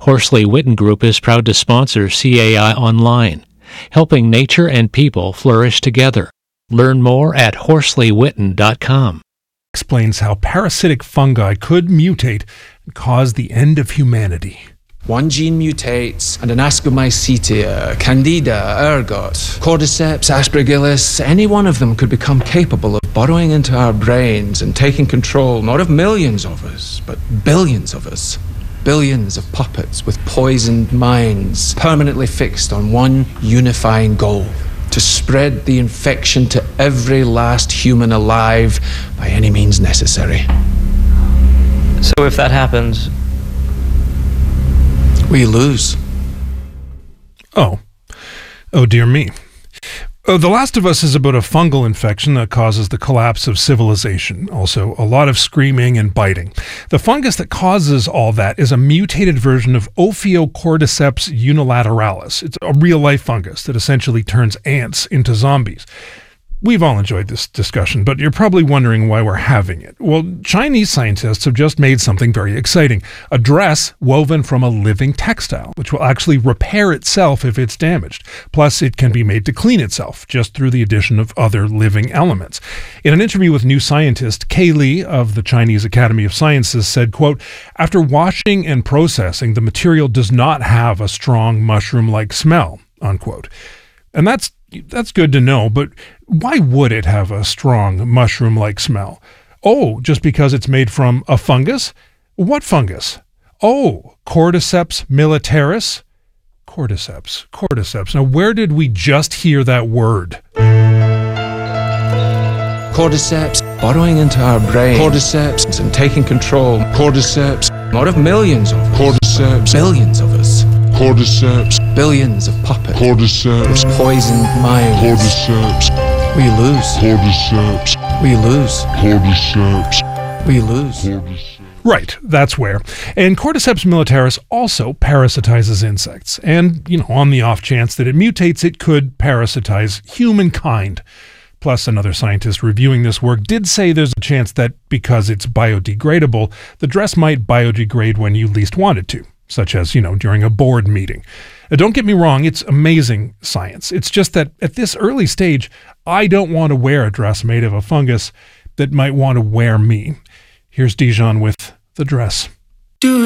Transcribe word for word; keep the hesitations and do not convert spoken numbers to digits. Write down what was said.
Horsley Witten Group is proud to sponsor C A I Online, helping nature and people flourish together. Learn more at horsley witten dot com. Explains how parasitic fungi could mutate and cause the end of humanity. One gene mutates, and an Ascomycetia, Candida, ergot, Cordyceps, Aspergillus, any one of them could become capable of burrowing into our brains and taking control not of millions of us, but billions of us. Billions of puppets with poisoned minds, permanently fixed on one unifying goal: to spread the infection to every last human alive by any means necessary. So if that happens, we lose. Oh. Oh, dear me. Oh, The Last of Us is about a fungal infection that causes the collapse of civilization. Also, a lot of screaming and biting. The fungus that causes all that is a mutated version of Ophiocordyceps unilateralis. It's a real-life fungus that essentially turns ants into zombies. We've all enjoyed this discussion, but you're probably wondering why we're having it. Well, Chinese scientists have just made something very exciting. A dress woven from a living textile, which will actually repair itself if it's damaged. Plus, it can be made to clean itself, just through the addition of other living elements. In an interview with New Scientist, Kay Li of the Chinese Academy of Sciences said, quote, "After washing and processing, the material does not have a strong mushroom-like smell," unquote. And that's That's good to know, but why would it have a strong mushroom-like smell? Oh, just because it's made from a fungus? What fungus? Oh, Cordyceps militaris? Cordyceps, cordyceps. Now, where did we just hear that word? Cordyceps burrowing into our brain. Cordyceps and taking control. Cordyceps, not of millions of us. Cordyceps, billions of us. Cordyceps, billions of puppets. Cordyceps, poisoned minds. Cordyceps, we lose. Cordyceps, we lose. Cordyceps, we lose. Right, that's where. And Cordyceps militaris also parasitizes insects. And, you know, on the off chance that it mutates, it could parasitize humankind. Plus, another scientist reviewing this work did say there's a chance that because it's biodegradable, the dress might biodegrade when you least want it to, such as, you know, during a board meeting. Now, don't get me wrong, it's amazing science. It's just that at this early stage, I don't want to wear a dress made of a fungus that might want to wear me. Here's Dijon with the dress.